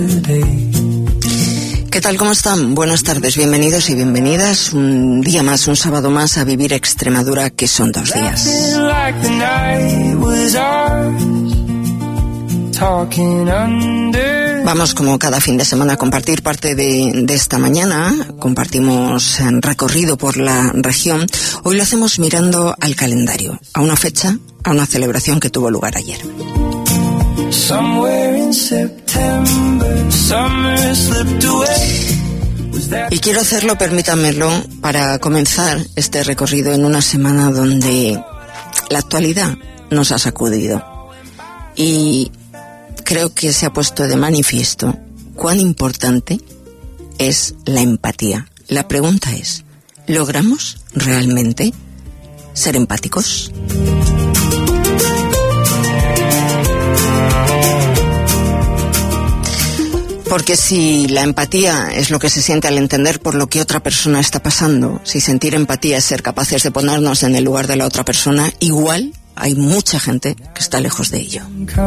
¿Qué tal? ¿Cómo están? Buenas tardes, bienvenidos y bienvenidas un día más, un sábado más a Vivir Extremadura, que son 2 días. Vamos, como cada fin de semana, a compartir parte de esta mañana. Compartimos recorrido por la región. Hoy lo hacemos mirando al calendario, a una fecha, a una celebración que tuvo lugar ayer. Y quiero hacerlo, permítanmelo, para comenzar este recorrido en una semana donde la actualidad nos ha sacudido. Y creo que se ha puesto de manifiesto cuán importante es la empatía. La pregunta es, ¿logramos realmente ser empáticos? Porque si la empatía es lo que se siente al entender por lo que otra persona está pasando, si sentir empatía es ser capaces de ponernos en el lugar de la otra persona, igual hay mucha gente que está lejos de ello.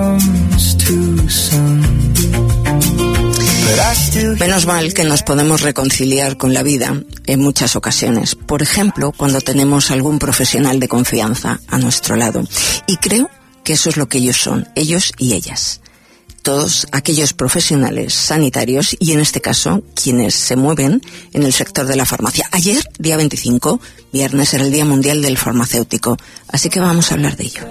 Menos mal que nos podemos reconciliar con la vida en muchas ocasiones. Por ejemplo, cuando tenemos algún profesional de confianza a nuestro lado. Y creo que eso es lo que ellos son, ellos y ellas. Todos aquellos profesionales sanitarios y, en este caso, quienes se mueven en el sector de la farmacia. Ayer, día 25, viernes, era el Día Mundial del Farmacéutico, así que vamos a hablar de ello.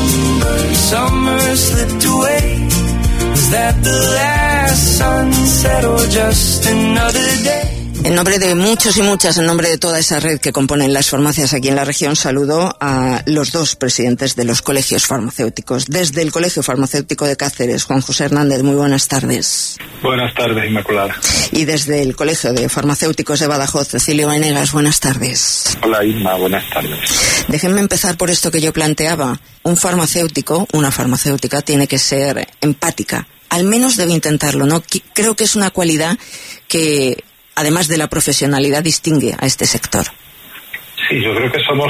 En nombre de muchos y muchas, en nombre de toda esa red que componen las farmacias aquí en la región, saludo a los 2 presidentes de los colegios farmacéuticos. Desde el Colegio Farmacéutico de Cáceres, Juan José Hernández, muy buenas tardes. Buenas tardes, Inmaculada. Y desde el Colegio de Farmacéuticos de Badajoz, Cecilio Venegas, buenas tardes. Hola, Inma, buenas tardes. Déjenme empezar por esto que yo planteaba. Un farmacéutico, una farmacéutica, tiene que ser empática. Al menos debe intentarlo, ¿no? Creo que es una cualidad que, además de la profesionalidad, distingue a este sector. Sí, yo creo que somos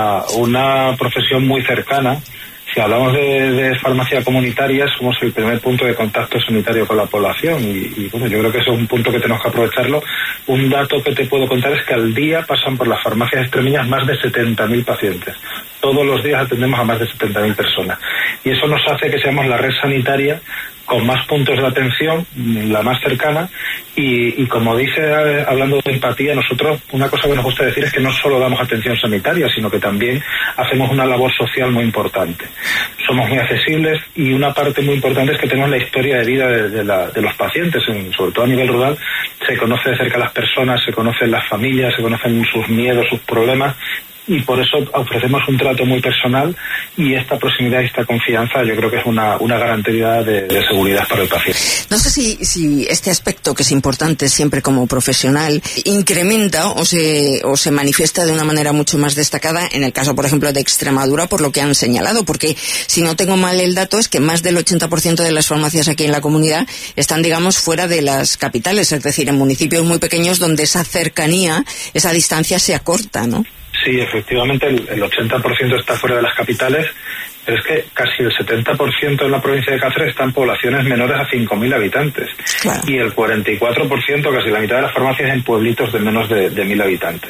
una profesión muy cercana. Si hablamos de farmacia comunitaria, somos el primer punto de contacto sanitario con la población y bueno, yo creo que eso es un punto que tenemos que aprovecharlo. Un dato que te puedo contar es que al día pasan por las farmacias extremeñas más de 70.000 pacientes. Todos los días atendemos a más de 70.000 personas. Y eso nos hace que seamos la red sanitaria con más puntos de atención, la más cercana, y como dice, hablando de empatía, nosotros, una cosa que nos gusta decir es que no solo damos atención sanitaria, sino que también hacemos una labor social muy importante. Somos muy accesibles y una parte muy importante es que tenemos la historia de vida de los pacientes, sobre todo a nivel rural. Se conoce de cerca a las personas, se conocen las familias, se conocen sus miedos, sus problemas, y por eso ofrecemos un trato muy personal, y esta proximidad y esta confianza yo creo que es una garantía de seguridad para el paciente. No sé si este aspecto, que es importante siempre como profesional, incrementa o se manifiesta de una manera mucho más destacada en el caso, por ejemplo, de Extremadura, por lo que han señalado, porque si no tengo mal el dato es que más del 80% de las farmacias aquí en la comunidad están, digamos, fuera de las capitales, es decir, en municipios muy pequeños donde esa cercanía, esa distancia se acorta, ¿no? Sí, efectivamente, el 80% está fuera de las capitales, pero es que casi el 70% en la provincia de Cáceres están poblaciones menores a 5.000 habitantes. Claro. Y el 44%, casi la mitad de las farmacias, en pueblitos de menos de 1.000 habitantes.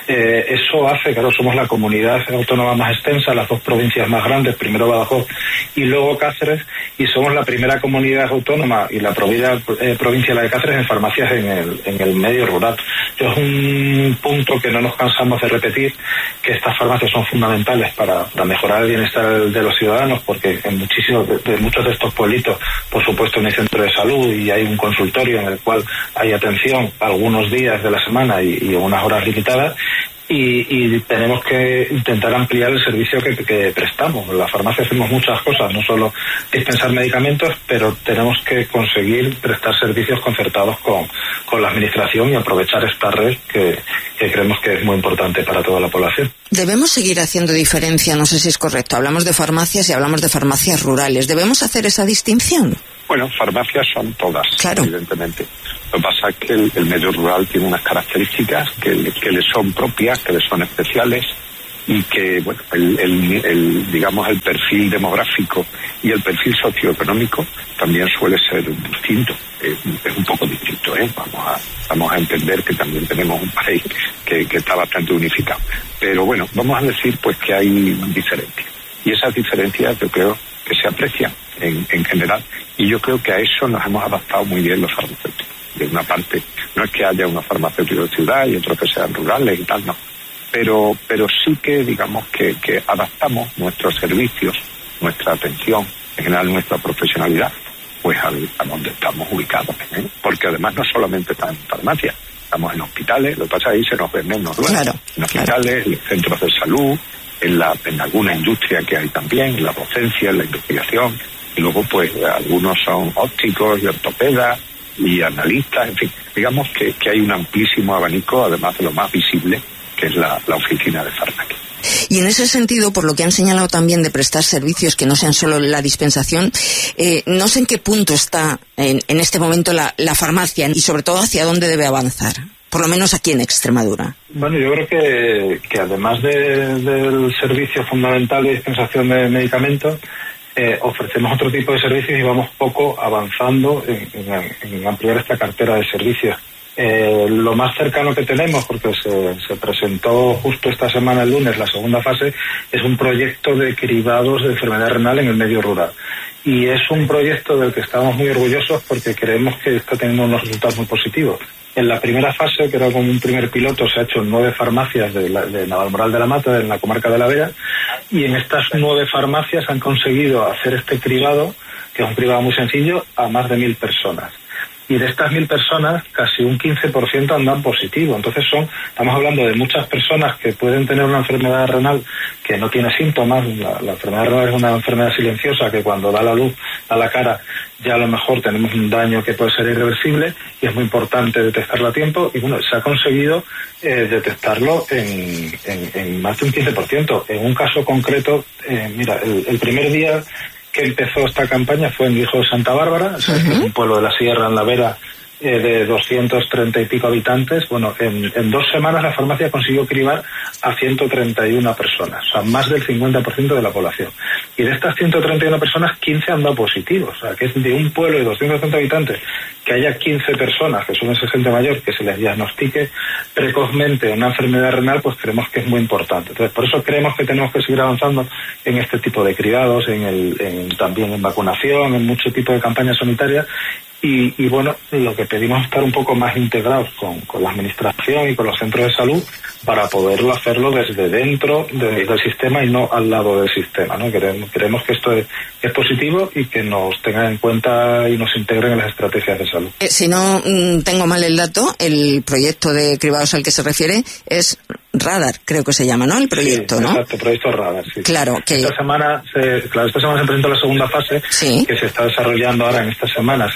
Eso hace, claro, somos la comunidad autónoma más extensa, las 2 provincias más grandes, primero Badajoz y luego Cáceres, y somos la primera comunidad autónoma y la provincia la de Cáceres en farmacias en el medio rural. Es un punto que no nos cansamos de repetir, que estas farmacias son fundamentales para mejorar el bienestar de los ciudadanos, porque en muchos de estos pueblitos, por supuesto, no hay centro de salud y hay un consultorio en el cual hay atención algunos días de la semana y unas horas limitadas. Y tenemos que intentar ampliar el servicio que prestamos. En la farmacia hacemos muchas cosas, no solo dispensar medicamentos, pero tenemos que conseguir prestar servicios concertados con la administración y aprovechar esta red que creemos que es muy importante para toda la población. Debemos seguir haciendo diferencia, no sé si es correcto. Hablamos de farmacias y hablamos de farmacias rurales. ¿Debemos hacer esa distinción? Bueno, farmacias son todas, claro, evidentemente. Lo que pasa es que el medio rural tiene unas características que le son propias, que le son especiales, y que, bueno, digamos, el perfil demográfico y el perfil socioeconómico también suele ser distinto, es un poco distinto, vamos a entender que también tenemos un país que está bastante unificado, pero bueno, vamos a decir pues que hay diferencias, y esas diferencias yo creo que se aprecian en general, y yo creo que a eso nos hemos adaptado muy bien los farmacéuticos. De una parte, no es que haya unos farmacéuticos de ciudad y otros que sean rurales y tal, no, pero sí que digamos que adaptamos nuestros servicios, nuestra atención, en general nuestra profesionalidad, pues a donde estamos ubicados, porque además no solamente estamos en farmacias, estamos en hospitales, lo que pasa es que ahí se nos ve menos, ¿no? Claro, en hospitales, en centros de salud, en alguna industria que hay también, en la docencia, en la investigación, y luego pues algunos son ópticos y ortopedas y analistas, en fin, digamos que hay un amplísimo abanico, además de lo más visible, que es la oficina de farmacia. Y en ese sentido, por lo que han señalado también de prestar servicios que no sean solo la dispensación, no sé en qué punto está en este momento la farmacia y sobre todo hacia dónde debe avanzar, por lo menos aquí en Extremadura. Bueno, yo creo que además del servicio fundamental de dispensación de medicamentos, ofrecemos otro tipo de servicios y vamos poco avanzando en ampliar esta cartera de servicios. Lo más cercano que tenemos, porque se presentó justo esta semana, el lunes, la segunda fase, es un proyecto de cribados de enfermedad renal en el medio rural. Y es un proyecto del que estamos muy orgullosos porque creemos que está teniendo unos resultados muy positivos. En la primera fase, que era como un primer piloto, se ha hecho en 9 farmacias de Navalmoral de la Mata, en la comarca de La Vera, y en estas 9 farmacias han conseguido hacer este cribado, que es un cribado muy sencillo, a más de 1.000 personas. Y de estas 1.000 personas, casi un 15% andan positivo. Entonces estamos hablando de muchas personas que pueden tener una enfermedad renal que no tiene síntomas. La enfermedad renal es una enfermedad silenciosa que cuando da la luz a la cara ya a lo mejor tenemos un daño que puede ser irreversible y es muy importante detectarlo a tiempo. Y bueno, se ha conseguido detectarlo en más de un 15%. En un caso concreto, mira, el primer día que empezó esta campaña fue en Guijo de Santa Bárbara, un pueblo de la sierra en La Vera, de 230 y pico habitantes. Bueno, en 2 semanas la farmacia consiguió cribar a 131 personas, o sea, más del 50% de la población. Y de estas 131 personas, 15 han dado positivos. O sea, que es de un pueblo de 230 habitantes, que haya 15 personas, que suelen ser gente mayor, que se les diagnostique precozmente una enfermedad renal, pues creemos que es muy importante. Entonces, por eso creemos que tenemos que seguir avanzando en este tipo de cribados, también en vacunación, en mucho tipo de campañas sanitarias. Y bueno, lo que pedimos es estar un poco más integrados con la administración y con los centros de salud para poderlo hacerlo desde dentro del sistema y no al lado del sistema, ¿no? Creemos que esto es positivo y que nos tengan en cuenta y nos integren en las estrategias de salud. Si no tengo mal el dato, el proyecto de cribados al que se refiere es Radar, creo que se llama, ¿no? El proyecto, sí, ¿no? Exacto, proyecto Radar, sí. Claro, que esta semana se presentó la segunda fase, sí, que se está desarrollando ahora en estas semanas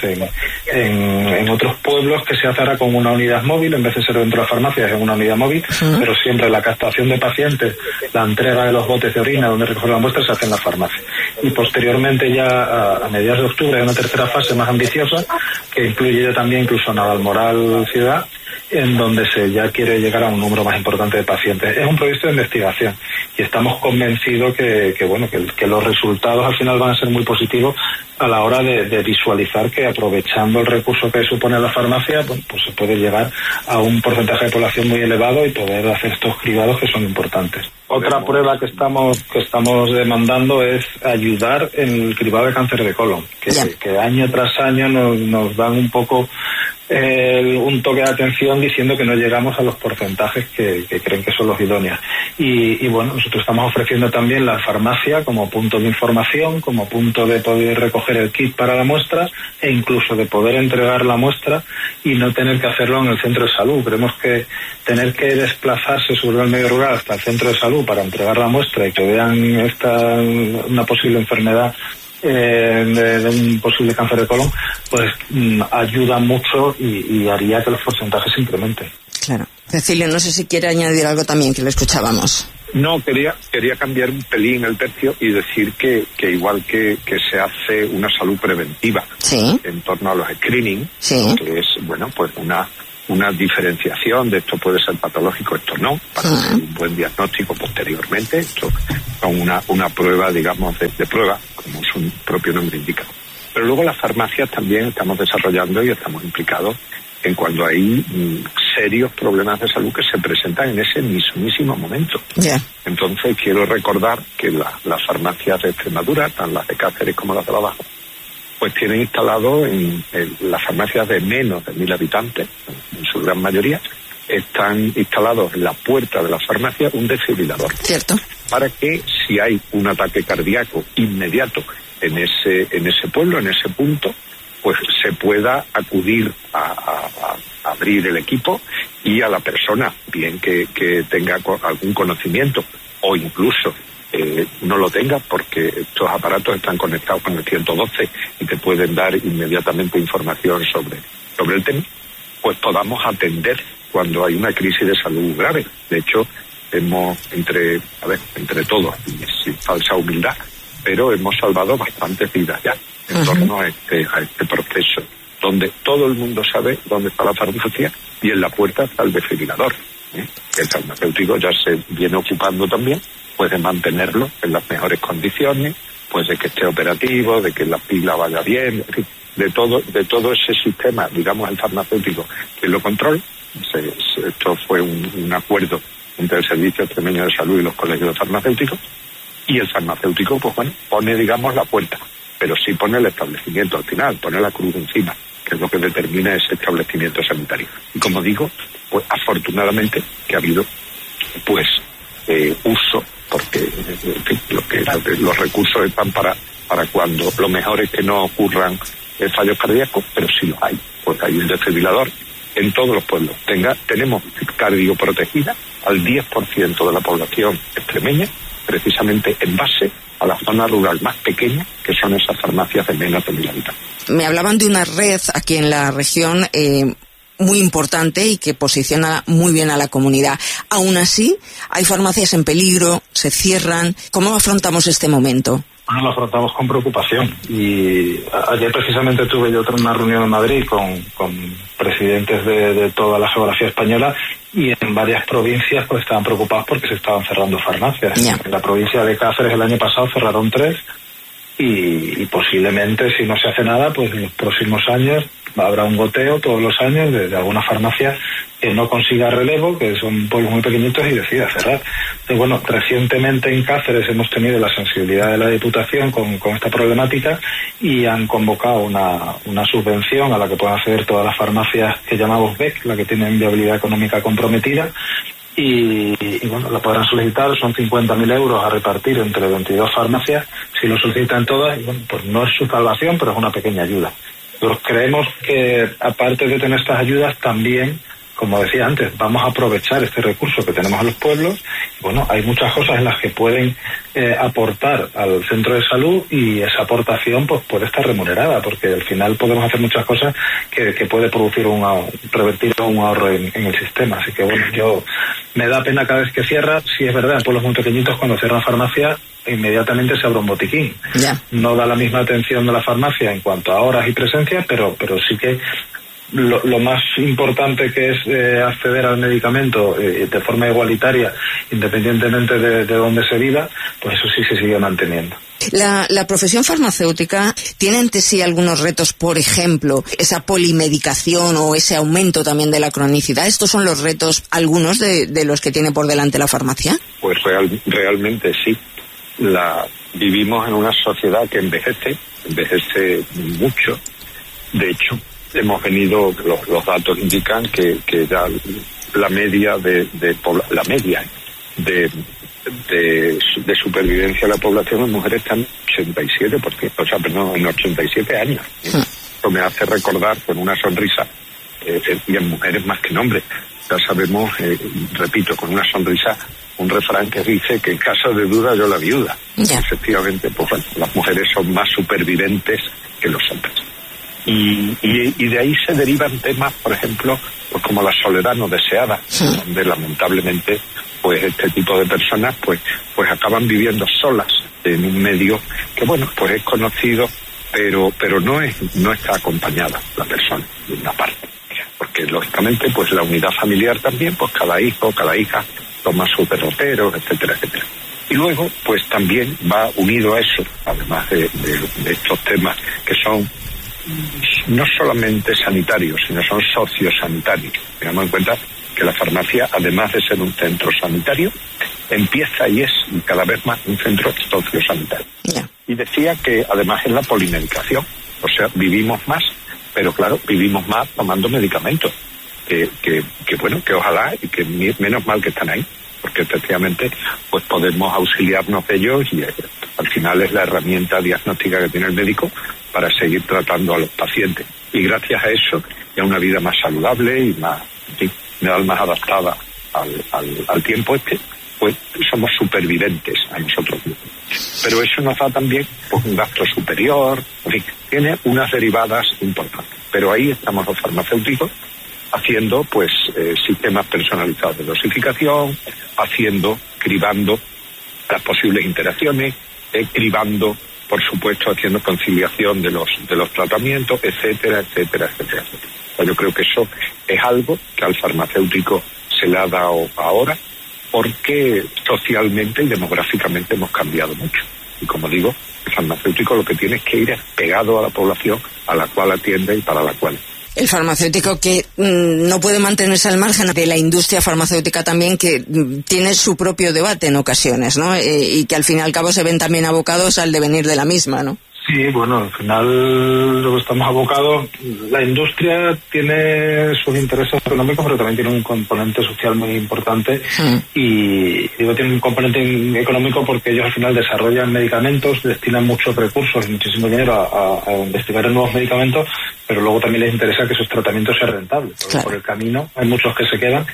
en otros pueblos, que se hace ahora con una unidad móvil, en vez de ser dentro de la farmacia, es en una unidad móvil, pero siempre la captación de pacientes, la entrega de los botes de orina donde recoger la muestra se hace en la farmacia. Y posteriormente ya a mediados de octubre hay una tercera fase más ambiciosa, que incluye ya también incluso Navalmoral ciudad, en donde se ya quiere llegar a un número más importante de pacientes. Es un proyecto de investigación y estamos convencidos que los resultados al final van a ser muy positivos a la hora de visualizar que aprovechando el recurso que supone la farmacia, pues se puede llegar a un porcentaje de población muy elevado y poder hacer estos cribados que son importantes. Otra prueba que estamos demandando es ayudar en el cribado de cáncer de colon, que año tras año nos dan un poco un toque de atención diciendo que no llegamos a los porcentajes que creen que son los idóneos. Y bueno, nosotros estamos ofreciendo también la farmacia como punto de información, como punto de poder recoger el kit para la muestra e incluso de poder entregar la muestra y no tener que hacerlo en el centro de salud. Creemos que tener que desplazarse sobre el medio rural hasta el centro de salud para entregar la muestra y que vean una posible enfermedad de un posible cáncer de colon, pues ayuda mucho y haría que los porcentajes se incrementen. Claro. Cecilio, no sé si quiere añadir algo también, que lo escuchábamos. No, quería cambiar un pelín el tercio y decir que igual que se hace una salud preventiva, sí, en torno a los screening, sí, que es, bueno, pues una una diferenciación de esto puede ser patológico, esto no, para hacer un buen diagnóstico posteriormente. Esto son una prueba, digamos, de prueba, como su propio nombre indica. Pero luego las farmacias también estamos desarrollando y estamos implicados en cuando hay serios problemas de salud que se presentan en ese mismísimo momento. Yeah. Entonces quiero recordar que las farmacias de Extremadura, tanto las de Cáceres como las de La Baja, pues tienen instalado en las farmacias de menos de 1.000 habitantes, en su gran mayoría, están instalados en la puerta de la farmacia un desfibrilador. Cierto. Para que si hay un ataque cardíaco inmediato en ese pueblo, en ese punto, pues se pueda acudir a abrir el equipo y a la persona, bien que tenga algún conocimiento o incluso no lo tenga, porque estos aparatos están conectados con el 112 y te pueden dar inmediatamente información sobre el tema, pues podamos atender cuando hay una crisis de salud grave. De hecho, hemos, entre todos, sin falsa humildad, pero hemos salvado bastantes vidas ya en torno a este proceso, donde todo el mundo sabe dónde está la farmacia y en la puerta está el desfibrilador. El farmacéutico ya se viene ocupando también, pues de mantenerlo en las mejores condiciones, pues de que esté operativo, de que la pila vaya bien, en fin, de todo ese sistema, digamos, el farmacéutico que lo controla. Esto fue un acuerdo entre el Servicio Extremeño de Salud y los colegios de farmacéuticos, y el farmacéutico, pues bueno, pone, digamos, la puerta, pero sí pone el establecimiento al final, pone la cruz encima, que es lo que determina ese establecimiento sanitario. Y como digo, pues afortunadamente que ha habido, pues, uso, porque en fin, los recursos están para cuando lo mejor es que no ocurran fallos cardíacos, pero sí los hay, pues hay un desfibrilador en todos los pueblos. Tenemos cardioprotegida al 10% de la población extremeña, precisamente en base a la zona rural más pequeña, que son esas farmacias de menos de 1.000 habitantes. Me hablaban de una red aquí en la región muy importante y que posiciona muy bien a la comunidad. Aún así, hay farmacias en peligro, se cierran. ¿Cómo afrontamos este momento? Bueno, lo afrontamos con preocupación, y ayer precisamente tuve yo una reunión en Madrid con presidentes de toda la geografía española, y en varias provincias pues estaban preocupados porque se estaban cerrando farmacias. Yeah. En la provincia de Cáceres el año pasado cerraron 3 y posiblemente, si no se hace nada, pues en los próximos años habrá un goteo todos los años de alguna farmacia que no consiga relevo, que son pueblos muy pequeñitos, y decida cerrar. Entonces, bueno, recientemente en Cáceres hemos tenido la sensibilidad de la Diputación con esta problemática, y han convocado una subvención a la que pueden acceder todas las farmacias que llamamos BEC, la que tienen viabilidad económica comprometida, y bueno, la podrán solicitar. Son 50.000 euros a repartir entre 22 farmacias, si lo solicitan todas, y bueno, pues no es su salvación, pero es una pequeña ayuda. Nosotros creemos que, aparte de tener estas ayudas, también, como decía antes, vamos a aprovechar este recurso que tenemos en los pueblos. Bueno, hay muchas cosas en las que pueden aportar al centro de salud, y esa aportación pues puede estar remunerada, porque al final podemos hacer muchas cosas que puede producir revertir un ahorro en el sistema. Así que bueno, me da pena cada vez que cierra. Sí, es verdad, en pueblos muy pequeñitos, cuando cierran farmacia, inmediatamente se abre un botiquín. Yeah. No da la misma atención de la farmacia en cuanto a horas y presencia, pero sí que lo más importante, que es acceder al medicamento de forma igualitaria, independientemente de dónde se viva, pues eso sí se sigue manteniendo. La profesión farmacéutica tiene ante sí algunos retos, por ejemplo, esa polimedicación o ese aumento también de la cronicidad. ¿Estos son los retos, algunos de los que tiene por delante la farmacia? Pues realmente sí. Vivimos en una sociedad que envejece mucho. De hecho, hemos venido, los datos indican que ya la media de supervivencia de la población en mujeres está en 87%, en 87 años. Esto me hace recordar con una sonrisa, y en mujeres más que en hombres. Ya sabemos, repito, con una sonrisa, un refrán que dice que en caso de duda yo la viuda. Yeah. Efectivamente, pues bueno, las mujeres son más supervivientes que los hombres. Y de ahí se derivan temas, por ejemplo, pues como la soledad no deseada, donde lamentablemente pues este tipo de personas pues acaban viviendo solas en un medio que, bueno, pues es conocido, pero no está acompañada la persona, de una parte, porque porque lógicamente pues la unidad familiar también, pues cada hijo, cada hija toma sus derroteros, etcétera, etcétera. Y luego pues también va unido a eso, además de estos temas que son no solamente sanitarios, sino son sociosanitarios. Tengamos en cuenta que la farmacia, además de ser un centro sanitario, empieza y es cada vez más un centro sociosanitario. Yeah. Y decía que además es la polimedicación, o sea, vivimos más, pero claro, vivimos más tomando medicamentos, que bueno, que ojalá y que menos mal que están ahí, porque efectivamente pues podemos auxiliarnos de ellos y al final es la herramienta diagnóstica que tiene el médico para seguir tratando a los pacientes. Y gracias a eso, y a una vida más saludable y más adaptada al tiempo pues somos supervivientes a nosotros mismos. Pero eso nos da también pues un gasto superior, en fin, tiene unas derivadas importantes. Pero ahí estamos los farmacéuticos haciendo pues sistemas personalizados de dosificación, cribando las posibles interacciones, cribando, por supuesto, haciendo conciliación de los tratamientos, etcétera, etcétera, etcétera, etcétera. Yo creo que eso es algo que al farmacéutico se le ha dado ahora, porque socialmente y demográficamente hemos cambiado mucho. Y como digo, el farmacéutico lo que tiene es que ir pegado a la población a la cual atiende y para la cual. El farmacéutico que no puede mantenerse al margen de la industria farmacéutica también, que tiene su propio debate en ocasiones, ¿no? Y que al fin y al cabo se ven también abocados al devenir de la misma, ¿no? Sí, bueno, al final lo que estamos abocados, la industria tiene sus intereses económicos, pero también tiene un componente social muy importante. Y digo, tiene un componente económico porque ellos al final desarrollan medicamentos, destinan muchos recursos y muchísimo dinero a investigar en nuevos medicamentos, pero luego también les interesa que esos tratamientos sean rentables. Claro. Por el camino hay muchos que se quedan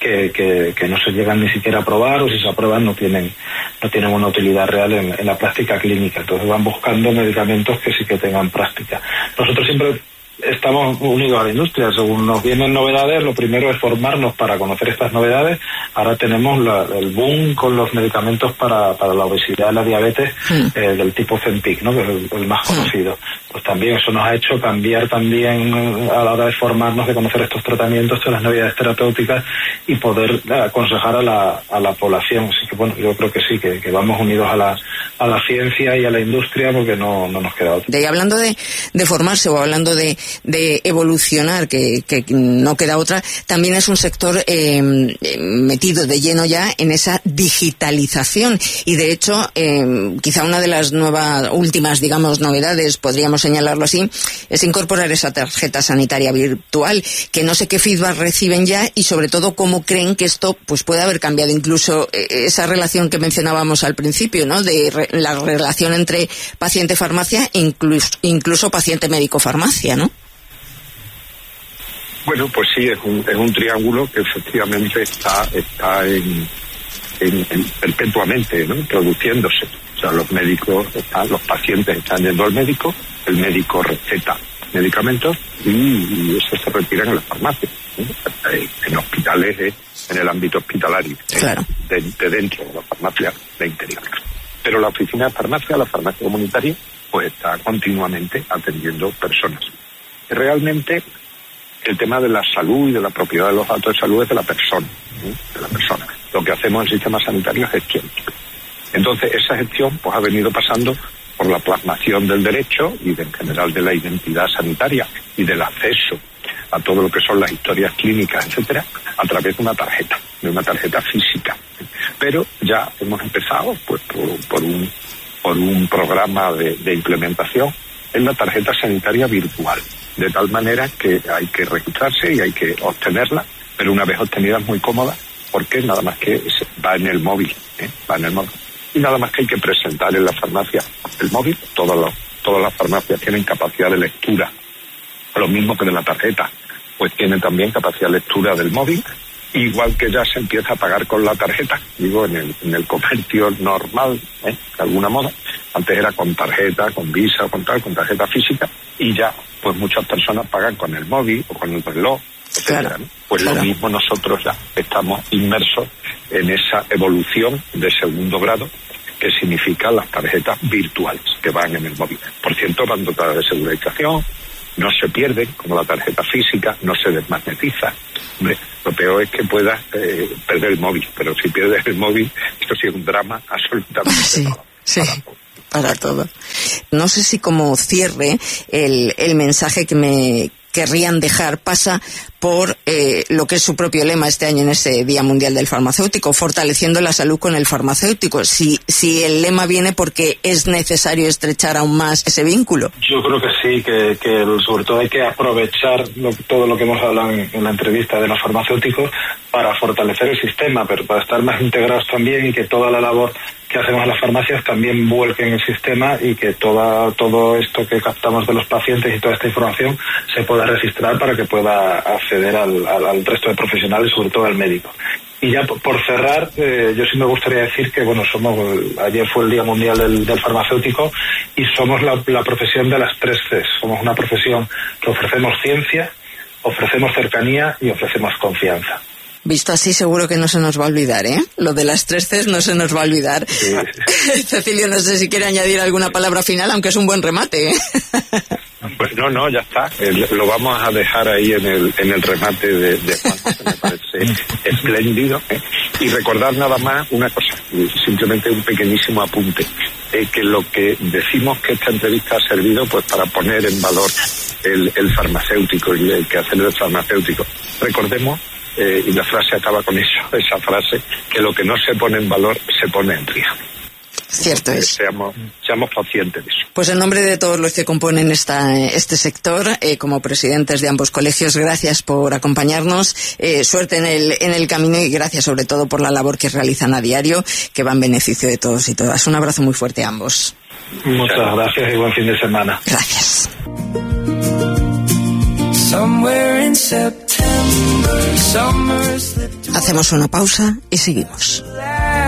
que no se llegan ni siquiera a probar, o si se aprueban no tienen una utilidad real en la práctica clínica. Entonces van buscando medicamentos que sí que tengan práctica. Nosotros siempre estamos unidos a la industria. Según nos vienen novedades, lo primero es formarnos para conocer estas novedades. Ahora tenemos el boom con los medicamentos para la obesidad y la diabetes del tipo Ozempic, ¿no? Que es el más conocido. Pues también eso nos ha hecho cambiar también a la hora de formarnos, de conocer estos tratamientos, todas las novedades terapéuticas y poder aconsejar a la población. Así que bueno, yo creo que sí, que vamos unidos a la ciencia y a la industria, porque no nos queda otra. Y hablando de formarse o hablando de evolucionar, que no queda otra, también es un sector metido de lleno ya en esa digitalización, y de hecho quizá una de las últimas, digamos, novedades, podríamos señalarlo así, es incorporar esa tarjeta sanitaria virtual, que no sé qué feedback reciben ya, y sobre todo cómo creen que esto pues puede haber cambiado incluso esa relación que mencionábamos al principio, ¿no? De la relación entre paciente-farmacia e incluso paciente-médico-farmacia, ¿no? Bueno, pues sí, es un triángulo que efectivamente está perpetuamente, ¿no? Produciéndose. O sea, los pacientes están yendo al médico, el médico receta medicamentos y eso se retira en las farmacias, ¿no? En hospitales, en el ámbito hospitalario, claro. de dentro de la farmacia de interior. Pero la oficina de farmacia, la farmacia comunitaria, pues está continuamente atendiendo personas. Realmente el tema de la salud y de la propiedad de los datos de salud es de la persona, ¿sí? De la persona. Lo que hacemos en el sistema sanitario es gestión. Entonces, esa gestión pues ha venido pasando por la plasmación del derecho y en general de la identidad sanitaria y del acceso a todo lo que son las historias clínicas, etcétera, a través de una tarjeta física. Pero ya hemos empezado pues por un programa de implementación en la tarjeta sanitaria virtual, de tal manera que hay que registrarse y hay que obtenerla, pero una vez obtenida es muy cómoda, porque nada más que va en el móvil, y nada más que hay que presentar en la farmacia el móvil. Todas las farmacias tienen capacidad de lectura, lo mismo que de la tarjeta, pues tienen también capacidad de lectura del móvil, igual que ya se empieza a pagar con la tarjeta, digo, en el comercio normal, de alguna modo. Antes era con tarjeta, con Visa o con tarjeta física, y ya pues muchas personas pagan con el móvil o con el reloj, etcétera, claro, ¿no? Pues claro. Lo mismo nosotros ya estamos inmersos en esa evolución de segundo grado, que significa las tarjetas virtuales que van en el móvil. Por cierto, van dotadas de segurización, no se pierden, como la tarjeta física, no se desmagnetiza. Hombre, lo peor es que puedas perder el móvil, pero si pierdes el móvil, esto sí es un drama absolutamente. Sí. Para todo. No sé si como cierre el mensaje que me querrían dejar pasa por lo que es su propio lema este año en ese Día Mundial del Farmacéutico, fortaleciendo la salud con el farmacéutico. Si el lema viene porque es necesario estrechar aún más ese vínculo. Yo creo que sí, que sobre todo hay que aprovechar todo lo que hemos hablado en la entrevista de los farmacéuticos para fortalecer el sistema, pero para estar más integrados también y que toda la labor que hacemos en las farmacias también vuelque en el sistema y que todo esto que captamos de los pacientes y toda esta información se pueda registrar para que pueda acceder al resto de profesionales, sobre todo al médico. Y ya por cerrar, yo sí me gustaría decir que ayer fue el Día Mundial del Farmacéutico y somos la profesión de las 3 Cs. Somos una profesión que ofrecemos ciencia, ofrecemos cercanía y ofrecemos confianza. Visto así, seguro que no se nos va a olvidar, ¿eh? Lo de las 3 Cs no se nos va a olvidar. Sí. Cecilio, no sé si quiere añadir alguna palabra final, aunque es un buen remate, ¿eh? Pues no, ya está. Lo vamos a dejar ahí en el remate de Juan, que me parece espléndido. Y recordar nada más una cosa, simplemente un pequeñísimo apunte, que lo que decimos que esta entrevista ha servido pues para poner en valor el farmacéutico y el quehacer del farmacéutico. Recordemos, y la frase acaba con eso, esa frase, que lo que no se pone en valor se pone en riesgo. Cierto es. Seamos conscientes de eso. Pues en nombre de todos los que componen este sector, como presidentes de ambos colegios, gracias por acompañarnos, suerte en el camino y gracias sobre todo por la labor que realizan a diario, que va en beneficio de todos y todas. Un abrazo muy fuerte a ambos. Muchas gracias y buen fin de semana. Gracias. Hacemos una pausa y seguimos.